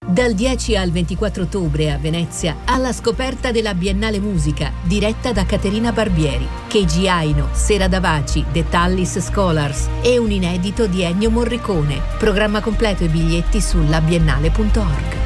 Dal 10 al 24 ottobre a Venezia, alla scoperta della Biennale Musica, diretta da Caterina Barbieri, Keiji Aino, Sera Davaci, The Tallis Scholars e un inedito di Ennio Morricone. Programma completo e biglietti su labiennale.org.